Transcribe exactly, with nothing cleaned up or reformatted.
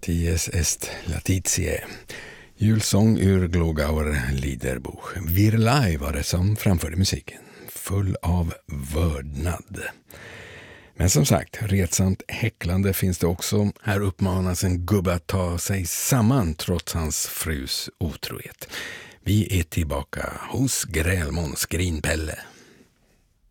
Ties est Latitie. Julsång ur Glogauer Liederbuch. Virlai var det som framförde musiken. Full av vördnad. Men som sagt, retsamt häcklande finns det också. Här uppmanas en gubbe att ta sig samman trots hans frus otrohet. Vi är tillbaka hos Grälmåns Grinpelle.